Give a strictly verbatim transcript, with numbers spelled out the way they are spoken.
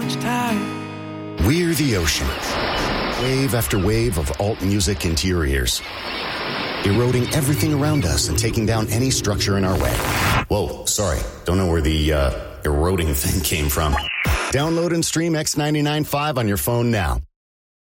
We're the ocean. Wave after wave of alt music into your ears. Eroding everything around us and taking down any structure in our way. Whoa, sorry. Don't know where the uh, eroding thing came from. Download and stream X ninety-nine point five on your phone now.